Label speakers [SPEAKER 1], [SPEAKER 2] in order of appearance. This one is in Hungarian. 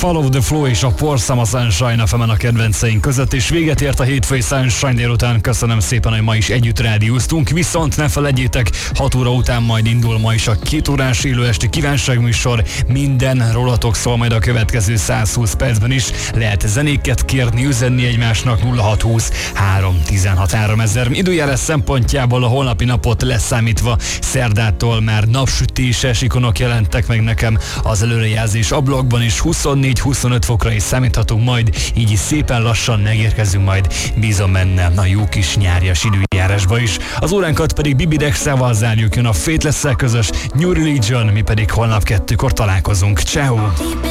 [SPEAKER 1] Follow the Flow és a Pour Some Sunshine a kedvenceink között, és véget ért a hétfői Sunshine délután. Köszönöm szépen, hogy ma is együtt rádióztunk, viszont ne felejtjétek, 6 óra után majd indul ma is a 2 órás élő esti kívánságműsor. Minden rólatok szól majd a következő 120 percben is. Lehet zenéket kérni, üzenni egymásnak 0620 316 3000. Időjárás szempontjából a holnapi napot leszámítva szerdától már napsütéses ikonok jelentek meg nekem az előrejelzés ablakban is. 24-25 fokra is számíthatunk majd, így is szépen lassan megérkezünk majd, bízom benne, a jó kis nyárias időjárásba is. Az óránkat pedig Bibi Rexával zárjuk, jön a Faithless-szel közös New Religion, mi pedig holnap 2-kor találkozunk. Ciao.